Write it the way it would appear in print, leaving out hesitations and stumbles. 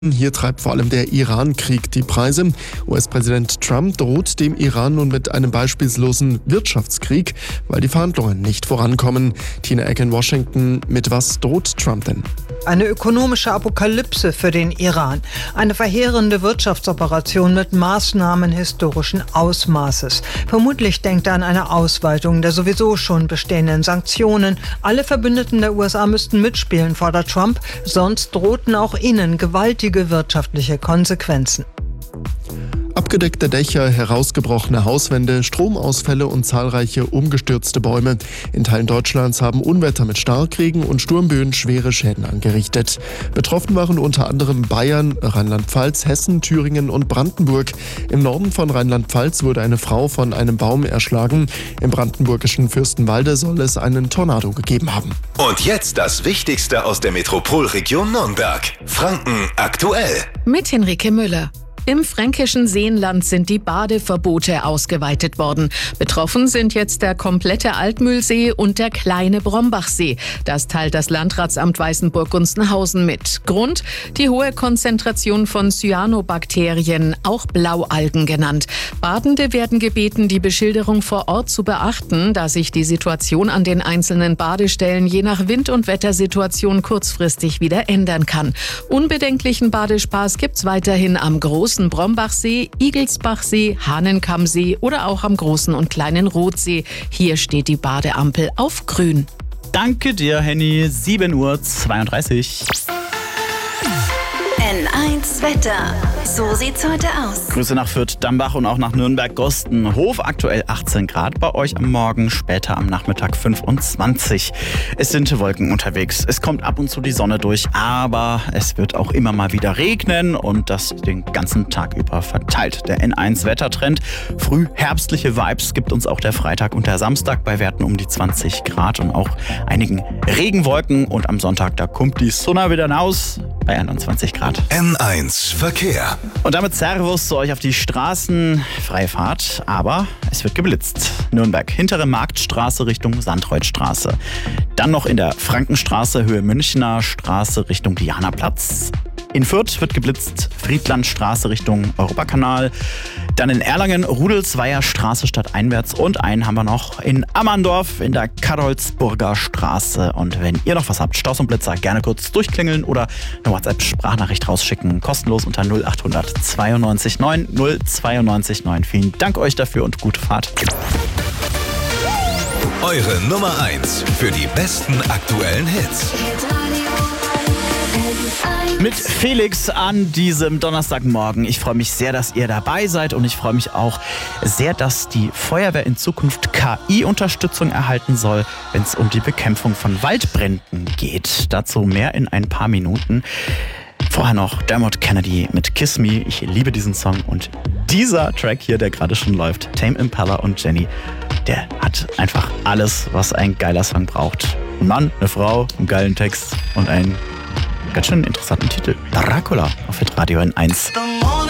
Hier treibt vor allem der Iran-Krieg die Preise. US-Präsident Trump droht dem Iran nun mit einem beispiellosen Wirtschaftskrieg, weil die Verhandlungen nicht vorankommen. Tina Eck in Washington. Mit was droht Trump denn? Eine ökonomische Apokalypse für den Iran. Eine verheerende Wirtschaftsoperation mit Maßnahmen historischen Ausmaßes. Vermutlich denkt er an eine Ausweitung der sowieso schon bestehenden Sanktionen. Alle Verbündeten der USA müssten mitspielen, fordert Trump. Sonst drohten auch ihnen gewaltige wirtschaftliche Konsequenzen. Abgedeckte Dächer, herausgebrochene Hauswände, Stromausfälle und zahlreiche umgestürzte Bäume. In Teilen Deutschlands haben Unwetter mit Starkregen und Sturmböen schwere Schäden angerichtet. Betroffen waren unter anderem Bayern, Rheinland-Pfalz, Hessen, Thüringen und Brandenburg. Im Norden von Rheinland-Pfalz wurde eine Frau von einem Baum erschlagen. Im brandenburgischen Fürstenwalde soll es einen Tornado gegeben haben. Und jetzt das Wichtigste aus der Metropolregion Nürnberg. Franken aktuell. Mit Henrike Müller. Im fränkischen Seenland sind die Badeverbote ausgeweitet worden. Betroffen sind jetzt der komplette Altmühlsee und der kleine Brombachsee. Das teilt das Landratsamt Weißenburg-Gunzenhausen mit. Grund? Die hohe Konzentration von Cyanobakterien, auch Blaualgen genannt. Badende werden gebeten, die Beschilderung vor Ort zu beachten, da sich die Situation an den einzelnen Badestellen je nach Wind- und Wettersituation kurzfristig wieder ändern kann. Unbedenklichen Badespaß gibt's weiterhin am großen Brombachsee, Igelsbachsee, Hahnenkammsee oder auch am großen und kleinen Rotsee. Hier steht die Badeampel auf grün. Danke dir, Henny. 7:32 Uhr. N1 Wetter. So sieht's heute aus. Grüße nach Fürth-Dambach und auch nach Nürnberg-Gostenhof. Aktuell 18 Grad bei euch am Morgen, später am Nachmittag 25. Es sind Wolken unterwegs. Es kommt ab und zu die Sonne durch, aber es wird auch immer mal wieder regnen und das den ganzen Tag über verteilt. Der N1-Wettertrend. Früh herbstliche Vibes gibt uns auch der Freitag und der Samstag bei Werten um die 20 Grad und auch einigen Regenwolken. Und am Sonntag, da kommt die Sonne wieder raus bei 21 Grad. N1 Verkehr. Und damit Servus zu euch auf die Straßen. Freie Fahrt, aber es wird geblitzt. Nürnberg, hintere Marktstraße Richtung Sandreutstraße. Dann noch in der Frankenstraße, Höhe Münchner Straße Richtung Dianaplatz. In Fürth wird geblitzt, Friedlandstraße Richtung Europakanal. Dann in Erlangen, Rudelsweier Straße stadteinwärts. Und einen haben wir noch in Ammerndorf in der Karolsburger Straße. Und wenn ihr noch was habt, Staus und Blitzer, gerne kurz durchklingeln oder eine WhatsApp-Sprachnachricht rausschicken. Kostenlos unter 0800 92 9 092 9. Vielen Dank euch dafür und gute Fahrt. Eure Nummer 1 für die besten aktuellen Hits. Mit Felix an diesem Donnerstagmorgen. Ich freue mich sehr, dass ihr dabei seid und ich freue mich auch sehr, dass die Feuerwehr in Zukunft KI-Unterstützung erhalten soll, wenn es um die Bekämpfung von Waldbränden geht. Dazu mehr in ein paar Minuten. Vorher noch Dermot Kennedy mit Kiss Me. Ich liebe diesen Song und dieser Track hier, der gerade schon läuft, Tame Impala und Jenny, der hat einfach alles, was ein geiler Song braucht. Ein Mann, eine Frau, einen geilen Text und einen ganz schön interessanten Titel. Dracula auf Hitradio N1.